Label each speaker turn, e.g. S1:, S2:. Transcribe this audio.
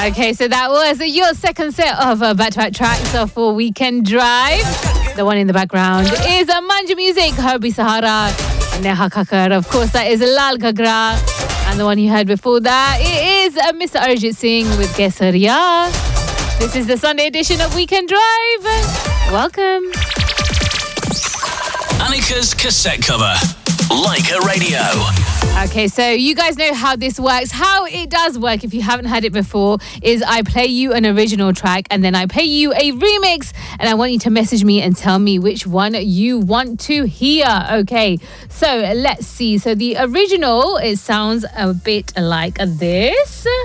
S1: Okay, so that was your second set of back-to-back tracks for Weekend Drive. The one in the background is Manja Music, Herbie Sahara, Neha Kakkar. Of course, that is Lal Gagra. And the one you heard before that, it is Mr. Arjit Singh with Kesariya. This is the Sunday edition of Weekend Drive. Welcome.
S2: Annika's cassette cover. Like a Radio.
S1: Okay, so you guys know how this works. How it does work, if you haven't heard it before, is I play you an original track and then I play you a remix, and I want you to message me and tell me which one you want to hear. Okay, so let's see. So the original, it sounds a bit like this.